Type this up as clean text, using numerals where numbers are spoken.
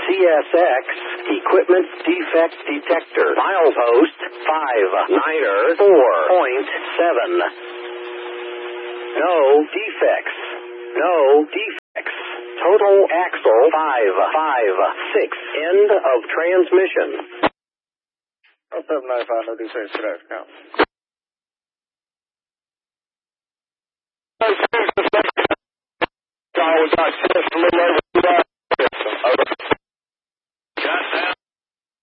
CSX Equipment Defect Detector. Milepost 59er 4.7. No defects. No defects. Total axle 556. End of transmission. 795, no defects, today. Count. I was not just a little over